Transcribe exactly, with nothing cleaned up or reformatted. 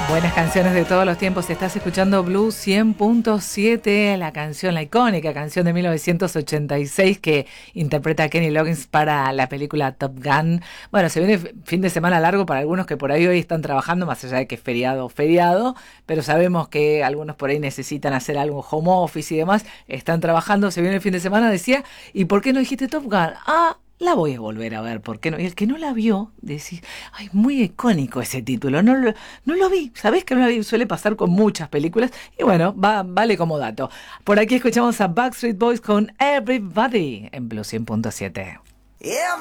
Buenas canciones de todos los tiempos. Estás escuchando Blue cien punto siete, la canción, la icónica canción de mil novecientos ochenta y seis que interpreta Kenny Loggins para la película Top Gun. Bueno, se viene fin de semana largo para algunos que por ahí hoy están trabajando, más allá de que es feriado, feriado, pero sabemos que algunos por ahí necesitan hacer algo home office y demás, están trabajando, se viene el fin de semana, decía, ¿y por qué no dijiste Top Gun? Ah, la voy a volver a ver, ¿por qué no? Y el que no la vio, decís, ay, muy icónico ese título, no lo, no lo vi, ¿sabés que no la vi? Suele pasar con muchas películas, y bueno, va, vale como dato. Por aquí escuchamos a Backstreet Boys con Everybody en Blue cien punto siete. Yeah.